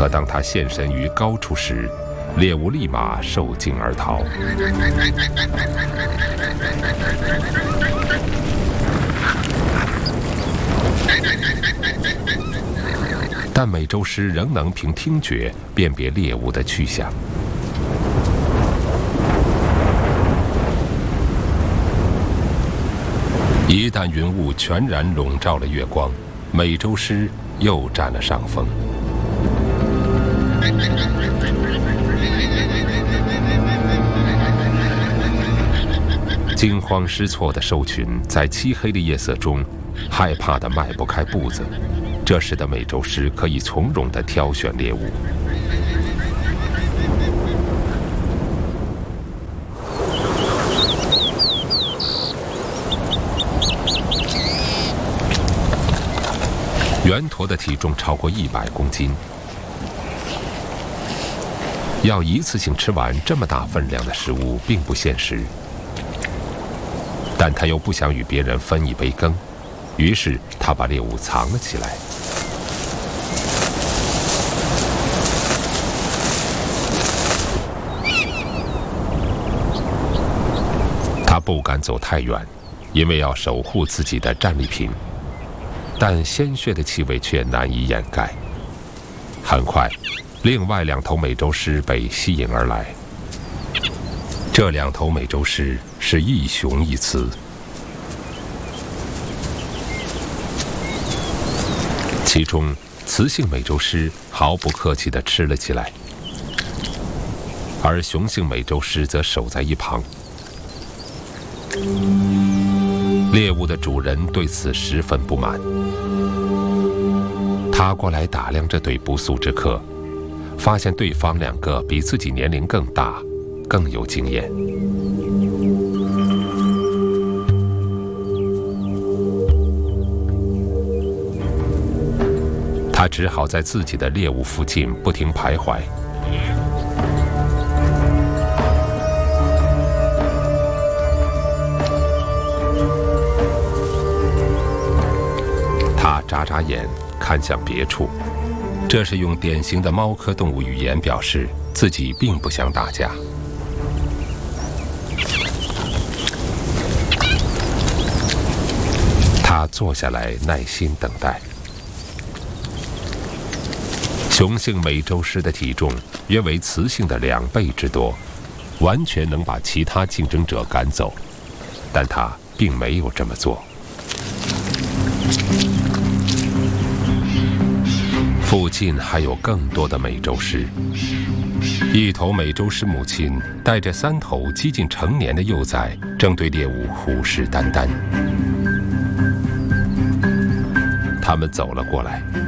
可当他现身于高处时，猎物立马受惊而逃。但美洲狮仍能凭听觉辨别猎物的去向。一旦云雾全然笼罩了月光，美洲狮又占了上风。惊慌失措的兽群在漆黑的夜色中，害怕地迈不开步子。这使得美洲狮可以从容地挑选猎物。圆驼的体重超过100公斤，要一次性吃完这么大分量的食物并不现实。但他又不想与别人分一杯羹，于是他把猎物藏了起来。他不敢走太远，因为要守护自己的战利品，但鲜血的气味却难以掩盖。很快，另外2头美洲狮被吸引而来。这2头美洲狮是一雄一雌，其中雌性美洲狮毫不客气地吃了起来，而雄性美洲狮则守在一旁。猎物的主人对此十分不满，他过来打量这对不速之客，发现对方2个比自己年龄更大，更有经验。他只好在自己的猎物附近不停徘徊。他眨眨眼，看向别处，这是用典型的猫科动物语言表示自己并不想打架。他坐下来，耐心等待。雄性美洲狮的体重约为雌性的2倍之多，完全能把其他竞争者赶走，但他并没有这么做。附近还有更多的美洲狮。一头美洲狮母亲带着3头几近成年的幼崽，正对猎物虎视眈眈。他们走了过来，